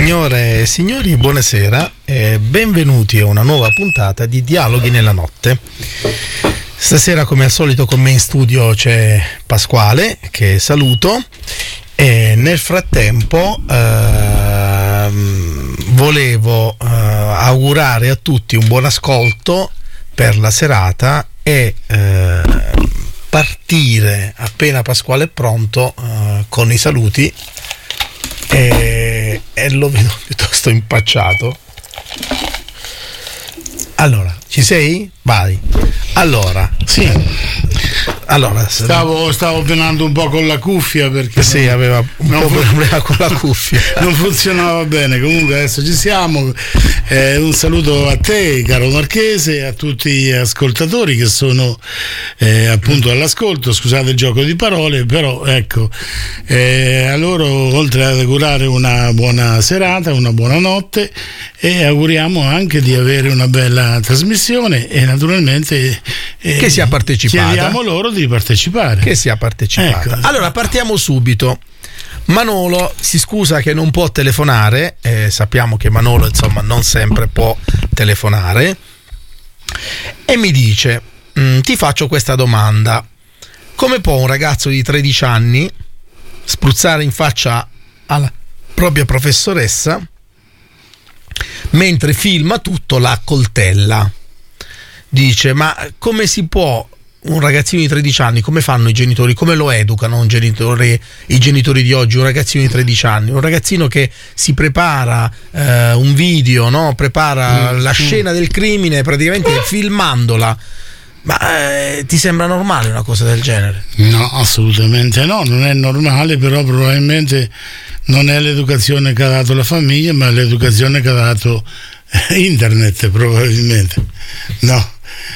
Signore e signori, buonasera e benvenuti a una nuova puntata di Dialoghi nella notte. Stasera, come al solito, con me in studio c'è Pasquale, che saluto, e nel frattempo volevo augurare a tutti un buon ascolto per la serata e partire appena Pasquale è pronto con i saluti. E lo vedo piuttosto impacciato. Allora, ci sei? Vai. Allora, sì. Allora, stavo penando un po' con la cuffia perché sì, aveva un po' problema con la cuffia. Non funzionava bene. Comunque adesso ci siamo. Un saluto a te, caro Marchese, e a tutti gli ascoltatori che sono appunto all'ascolto. Scusate il gioco di parole, però ecco, a loro, oltre ad augurare una buona serata, una buona notte, e auguriamo anche di avere una bella trasmissione e naturalmente che sia partecipata. Chiediamo loro di partecipare. Che sia partecipata. Ecco. Allora partiamo subito. Manolo si scusa che non può telefonare, sappiamo che Manolo insomma non sempre può telefonare, e mi dice: ti faccio questa domanda, come può un ragazzo di 13 anni spruzzare in faccia alla propria professoressa mentre filma tutto, la accoltella? Dice: ma come si può, un ragazzino di 13 anni, come fanno i genitori, come lo educano i genitori di oggi, un ragazzino di 13 anni, un ragazzino che si prepara un video, no? Prepara la scena del crimine praticamente filmandola. Ma ti sembra normale una cosa del genere? No, assolutamente no, non è normale, però probabilmente non è l'educazione che ha dato la famiglia, ma l'educazione che ha dato internet, probabilmente. No,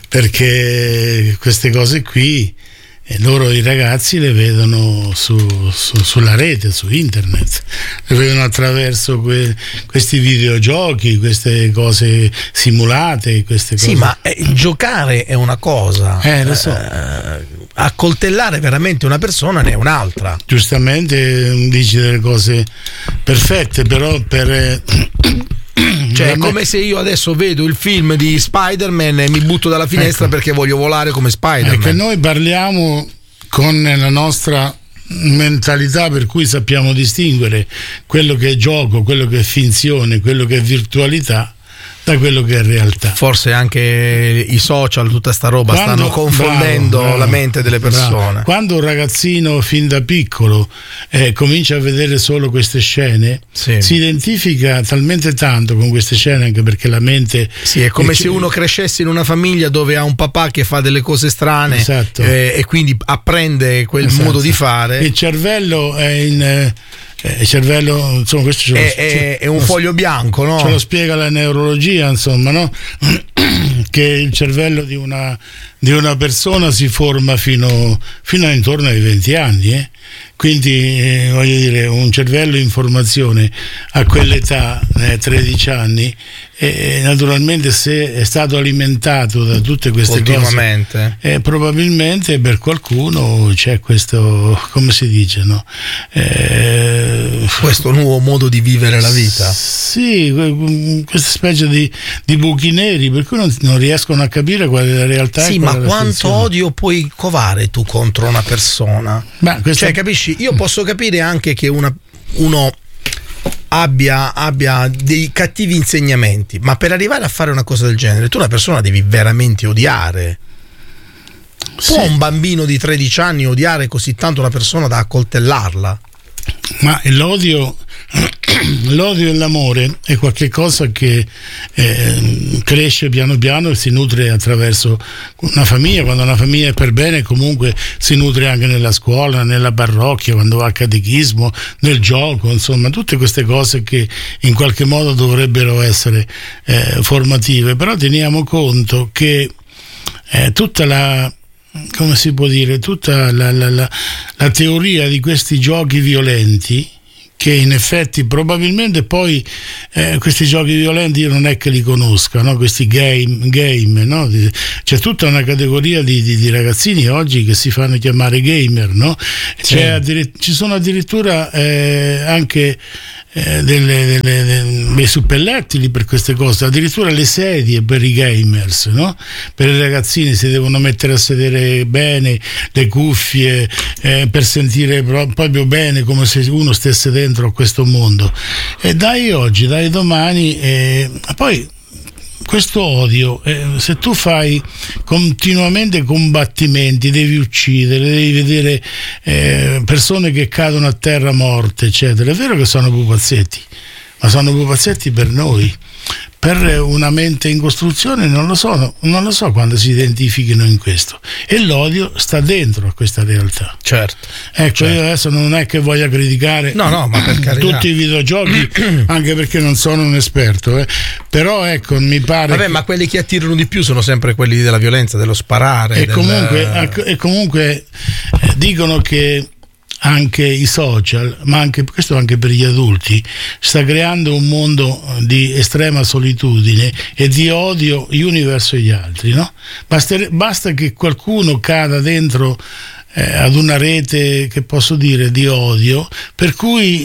perché queste cose qui loro, i ragazzi, le vedono sulla rete, su internet, le vedono attraverso questi videogiochi, queste cose simulate, queste cose. Sì, ma giocare è una cosa, lo so. Accoltellare veramente una persona ne è un'altra. Giustamente dici delle cose perfette, però cioè è come se io adesso vedo il film di Spider-Man e mi butto dalla finestra, ecco, perché voglio volare come Spider-Man. Perché noi parliamo con la nostra mentalità, per cui sappiamo distinguere quello che è gioco, quello che è finzione, quello che è virtualità da quello che è realtà. Forse anche i social, tutta sta roba, stanno confondendo la mente delle persone. Bravo. Quando un ragazzino fin da piccolo comincia a vedere solo queste scene, sì, si identifica talmente tanto con queste scene, anche perché la mente... Sì, è come se uno crescesse in una famiglia dove ha un papà che fa delle cose strane, esatto, e quindi apprende quel, esatto, modo di fare. Il cervello è in... il cervello, insomma, questo è un foglio bianco, no? Ce lo spiega la neurologia, insomma, no? Che il cervello di una persona si forma fino a intorno ai 20 anni, Quindi voglio dire, un cervello in formazione a quell'età, 13 anni, naturalmente se è stato alimentato da tutte queste cose, probabilmente per qualcuno c'è questo, come si dice, no? Questo nuovo modo di vivere la vita. Sì, questa specie di buchi neri, per cui non riescono a capire qual è la realtà. Sì, ma quanto odio puoi covare tu contro una persona? Cioè, capisci? Io posso capire anche che uno abbia dei cattivi insegnamenti, ma per arrivare a fare una cosa del genere tu una persona devi veramente odiare. Può un bambino di 13 anni odiare così tanto una persona da accoltellarla? Ma l'odio e l'amore è qualche cosa che cresce piano piano e si nutre attraverso una famiglia. Quando una famiglia è per bene, comunque si nutre anche nella scuola, nella parrocchia, quando va a catechismo, nel gioco, insomma tutte queste cose che in qualche modo dovrebbero essere formative. Però teniamo conto che tutta la, come si può dire, tutta la teoria di questi giochi violenti, che in effetti probabilmente poi questi giochi violenti io non è che li conosca, no? Questi game, no? C'è tutta una categoria di ragazzini oggi che si fanno chiamare gamer, no? Ci sono addirittura anche dei suppellettili per queste cose, addirittura le sedie per i gamers, no? Per i ragazzini si devono mettere a sedere bene, le cuffie per sentire proprio bene, come se uno stesse dentro a questo mondo. E dai oggi, dai domani, poi questo odio, se tu fai continuamente combattimenti, devi uccidere, devi vedere persone che cadono a terra morte, eccetera. È vero che sono pupazzetti, ma sono pupazzetti per noi. Per una mente in costruzione non lo so quando si identifichino in questo, e l'odio sta dentro a questa realtà. Certo. Ecco, certo. Io adesso non è che voglia criticare ma per carità, tutti i videogiochi, anche perché non sono un esperto, però ecco, mi pare ma quelli che attirano di più sono sempre quelli della violenza, dello sparare, e comunque dicono che anche i social, ma questo anche per gli adulti, sta creando un mondo di estrema solitudine e di odio gli uni verso gli altri, no? Basta che qualcuno cada dentro ad una rete, che posso dire, di odio, per cui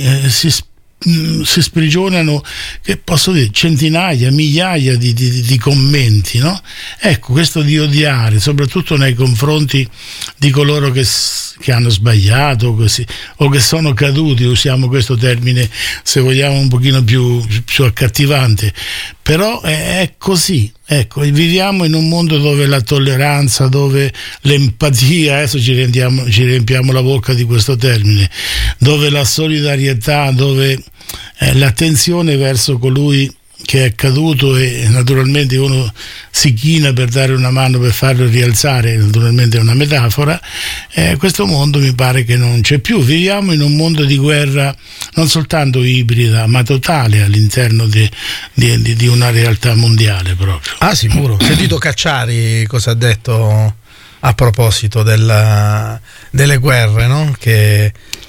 si sprigionano, che posso dire, centinaia, migliaia di commenti, no? Ecco, questo di odiare, soprattutto nei confronti di coloro che hanno sbagliato o che sono caduti, usiamo questo termine se vogliamo un pochino più accattivante, però è così. Ecco, viviamo in un mondo dove la tolleranza, dove l'empatia, adesso ci riempiamo la bocca di questo termine, dove la solidarietà, dove l'attenzione verso colui che è caduto, e naturalmente uno si china per dare una mano per farlo rialzare, naturalmente è una metafora. Questo mondo mi pare che non c'è più. Viviamo in un mondo di guerra non soltanto ibrida, ma totale, all'interno di una realtà mondiale proprio. Ah, sicuro. Ho sentito Cacciari cosa ha detto a proposito delle guerre, no? Che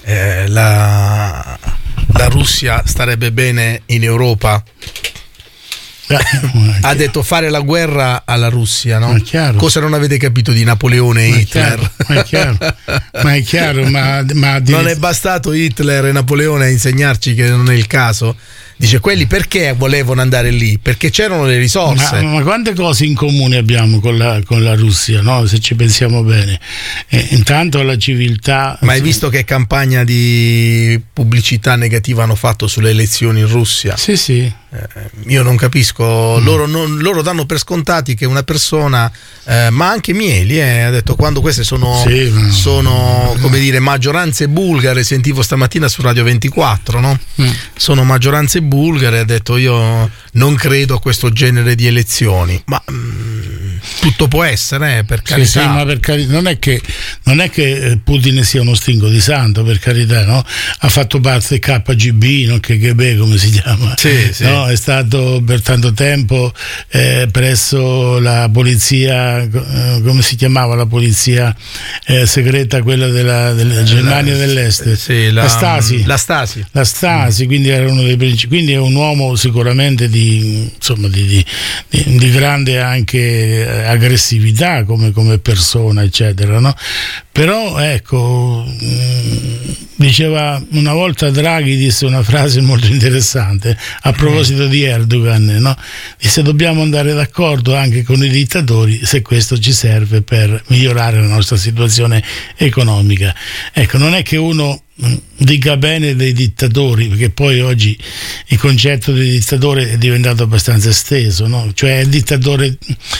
la Russia starebbe bene in Europa. Ha detto fare la guerra alla Russia, no? Cosa non avete capito di Napoleone e Hitler? Ma è chiaro, ma non è bastato Hitler e Napoleone a insegnarci che non è il caso. Dice, quelli perché volevano andare lì? Perché c'erano le risorse. Ma quante cose in comune abbiamo con la Russia, no? Se ci pensiamo bene. Intanto la civiltà. Ma hai visto che campagna di pubblicità negativa hanno fatto sulle elezioni in Russia? Sì. Io non capisco. Loro danno per scontati che una persona, ma anche Mieli ha detto, quando queste sono come dire, maggioranze bulgare, sentivo stamattina su Radio 24, no? Sono maggioranze bulgare, ha detto, io non credo a questo genere di elezioni, ma tutto può essere, per carità. Sì, ma per carità, non è che Putin sia uno stinco di santo, per carità, no? Ha fatto parte KGB, no? KGB, come si chiama? Sì. No? È stato per tanto tempo presso la polizia, come si chiamava la polizia segreta, quella della Germania dell'Est? Sì, la Stasi, quindi era uno dei principi. Quindi è un uomo sicuramente di grande anche aggressività come persona, eccetera, no? Però ecco, diceva una volta Draghi, disse una frase molto interessante a proposito di Erdogan, no? Disse, dobbiamo andare d'accordo anche con i dittatori se questo ci serve per migliorare la nostra situazione economica. Ecco, non è che uno dica bene dei dittatori, perché poi oggi il concetto di dittatore è diventato abbastanza esteso, no? Cioè è dittatore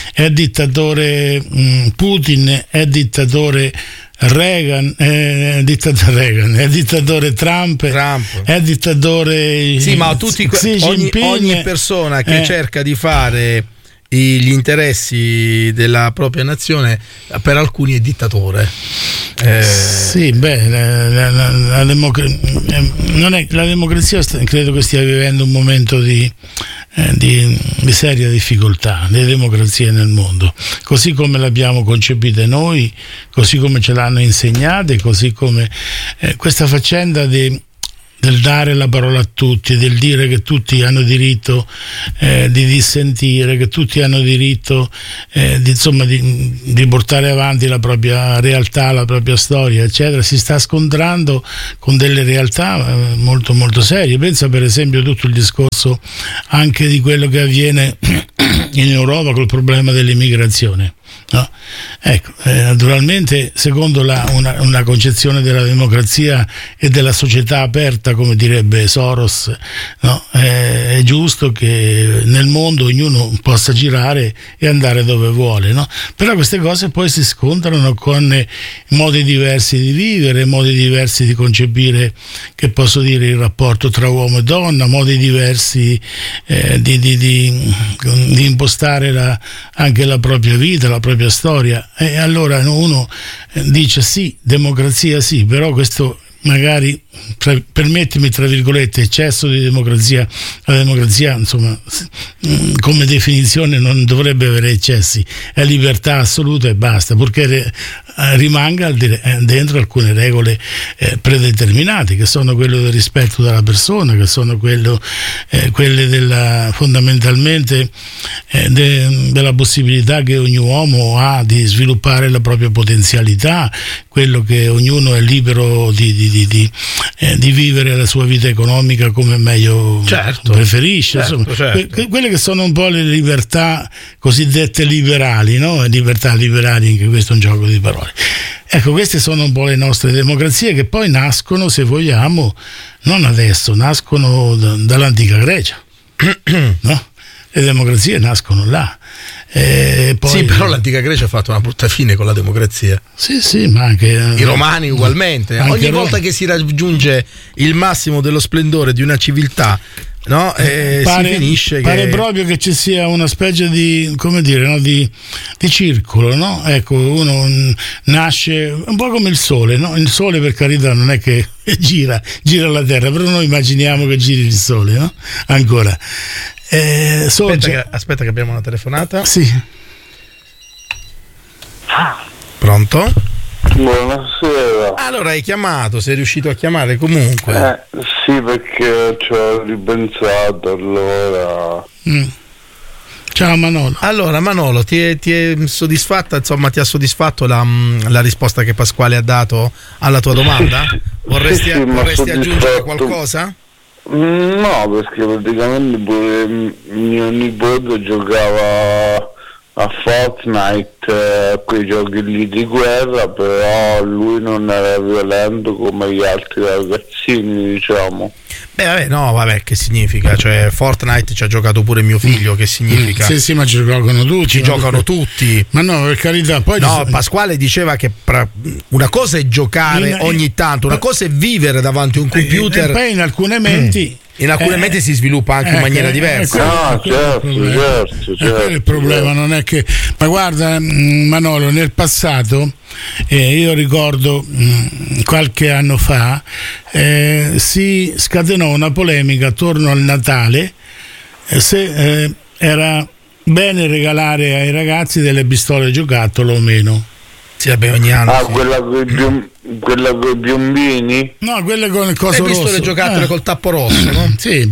Putin, è dittatore Reagan, è dittatore Trump, è dittatore. Sì, ma ogni persona che cerca di fare gli interessi della propria nazione, per alcuni è dittatore. Sì, la democrazia credo che stia vivendo un momento di seria difficoltà, le democrazie nel mondo, così come l'abbiamo concepite noi, così come ce l'hanno insegnate, così come questa faccenda del del dare la parola a tutti, del dire che tutti hanno diritto di dissentire, che tutti hanno diritto di portare avanti la propria realtà, la propria storia, eccetera, si sta scontrando con delle realtà molto molto serie. Pensa per esempio a tutto il discorso anche di quello che avviene in Europa col problema dell'immigrazione. No? Ecco, naturalmente secondo una concezione della democrazia e della società aperta, come direbbe Soros, no? È giusto che nel mondo ognuno possa girare e andare dove vuole, no? Però queste cose poi si scontrano con modi diversi di vivere, modi diversi di concepire, che posso dire, il rapporto tra uomo e donna, modi diversi di impostare anche la propria vita, la propria storia. E allora uno dice sì, democrazia sì, però questo magari, permettimi tra virgolette, eccesso di democrazia. La democrazia, insomma, come definizione non dovrebbe avere eccessi, è libertà assoluta e basta, purché rimanga dentro alcune regole predeterminate, che sono quello del rispetto della persona, che sono quelle fondamentalmente della possibilità che ogni uomo ha di sviluppare la propria potenzialità, quello che ognuno è libero di vivere la sua vita economica come meglio preferisce, certo. Quelle che sono un po' le libertà cosiddette liberali, no? Libertà liberali, anche questo è un gioco di parole. Ecco, queste sono un po' le nostre democrazie, che poi nascono, se vogliamo, non adesso, nascono dall'antica Grecia, no? Le democrazie nascono là. Poi, sì, però l'antica Grecia ha fatto una brutta fine con la democrazia. Sì, ma anche i romani ugualmente. Ogni volta che si raggiunge il massimo dello splendore di una civiltà, no? Si finisce pare proprio che ci sia una specie di, come dire, no? di circolo, no? Ecco, uno nasce un po' come il sole, no? Il sole, per carità, non è che gira la terra, però noi immaginiamo che giri il sole, no? Ancora. Aspetta che abbiamo una telefonata. Sì. Pronto? Buonasera. Allora hai chiamato, sei riuscito a chiamare comunque? Sì, perché ci ho ripensato allora. Ciao Manolo. Allora Manolo, ti è soddisfatta, insomma, ti ha soddisfatto la risposta che Pasquale ha dato alla tua domanda? Vorresti aggiungere qualcosa? No, perché praticamente pure mio nipote giocava a Fortnite, a quei giochi lì di guerra, però lui non era violento come gli altri ragazzini, diciamo. Vabbè, che significa? Cioè, Fortnite ci ha giocato pure mio figlio, che significa? Sì, ma ci giocano tutti. Ci giocano tutti. Ma no, per carità, poi Pasquale diceva che una cosa è giocare ogni tanto, una cosa è vivere davanti a un computer. E poi in alcune menti menti si sviluppa anche in maniera diversa. Certo. Quello è il problema, non è che. Ma guarda, Manolo, nel passato, io ricordo qualche anno fa, si scatenò una polemica attorno al Natale, se era bene regalare ai ragazzi delle pistole giocattolo o meno. Sì, vabbè, ogni anno. Quella con i piombini? No, quelle con il coso rosso. Le pistole giocattole col tappo rosso, no? Sì,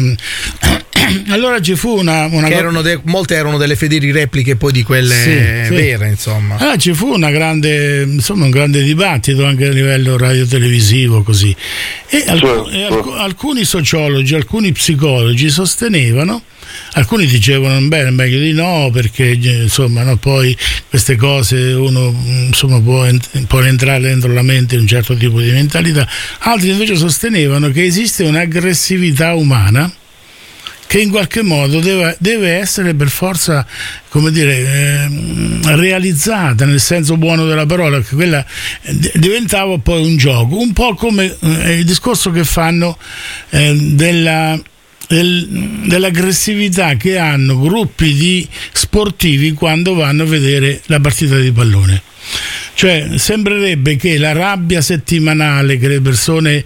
allora ci fu una che molte erano delle fedeli repliche poi di quelle vere, insomma. Allora ci fu un grande dibattito anche a livello radiotelevisivo, così. E alcuni sociologi, alcuni psicologi sostenevano, alcuni dicevano bene, meglio di no, perché insomma, no, poi queste cose uno insomma può entrare dentro la mente un certo tipo di mentalità. Altri invece sostenevano che esiste un'aggressività umana che in qualche modo deve essere per forza, come dire, realizzata nel senso buono della parola, che quella diventava poi un gioco, un po' come il discorso che fanno dell'aggressività che hanno gruppi di sportivi quando vanno a vedere la partita di pallone. Cioè sembrerebbe che la rabbia settimanale che le persone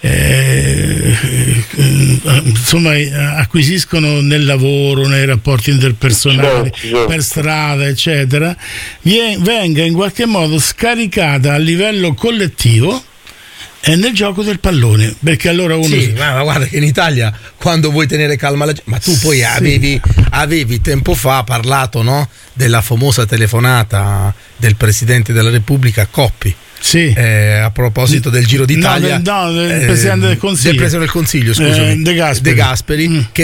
insomma acquisiscono nel lavoro, nei rapporti interpersonali, per strada, eccetera, venga in qualche modo scaricata a livello collettivo È nel gioco del pallone, perché allora uno... Sì, ma guarda che in Italia quando vuoi tenere calma la gente... Ma tu poi avevi tempo fa parlato, no, della famosa telefonata del Presidente della Repubblica Coppi. Sì. A proposito del Giro d'Italia, del Presidente del Consiglio. Del Presidente del Consiglio, scusami, De Gasperi. Che